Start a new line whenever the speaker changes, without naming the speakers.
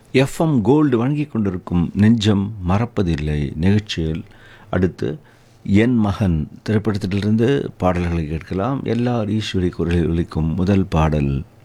FM gold வழங்கி கொண்டிருக்கும் நெஞ்சம் மறப்பதில்லை நிகழ்ச்சியில் அடுத்து என் மகன் திரைப்படத்திலிருந்து பாடல்களை கேட்கலாம். எல்லார் ஈஸ்வரி குரலில் ஒலிக்கும் முதல் பாடல்